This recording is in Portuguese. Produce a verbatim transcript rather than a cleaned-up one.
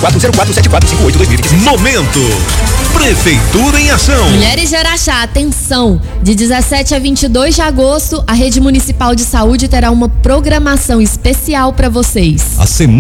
quatro zero quatro sete quatro cinco oito dois mil e vinte e seis. Momento. Prefeitura em Ação. Mulheres de Araxá, atenção! De dezessete a vinte e dois de agosto, a Rede Municipal de Saúde terá uma programação especial para vocês. A semana